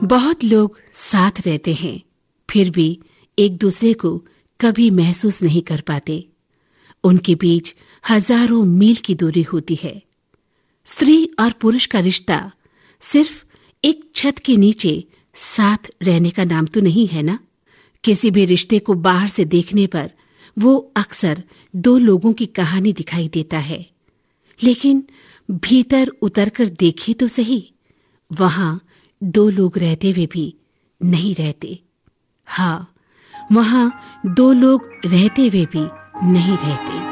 बहुत लोग साथ रहते हैं, फिर भी एक दूसरे को कभी महसूस नहीं कर पाते। उनके बीच हजारों मील की दूरी होती है। स्त्री और पुरुष का रिश्ता सिर्फ एक छत के नीचे साथ रहने का नाम तो नहीं है ना। किसी भी रिश्ते को बाहर से देखने पर वो अक्सर दो लोगों की कहानी दिखाई देता है, लेकिन भीतर उतरकर देखिए तो सही, वहां दो लोग रहते हुए भी नहीं रहते। हाँ, वहां दो लोग रहते हुए भी नहीं रहते।